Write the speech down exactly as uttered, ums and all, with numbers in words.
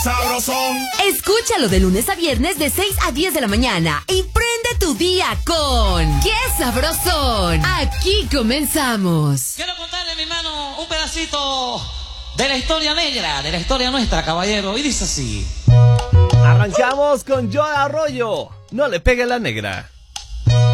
Sabrosón. Escúchalo de lunes a viernes de seis a diez de la mañana y prende tu día con ¡Qué sabrosón! Aquí comenzamos. Quiero contarle, mi hermano, un pedacito de la historia negra, de la historia nuestra, caballero. Y dice así. Arrancamos con Joe Arroyo. No le pegue la negra.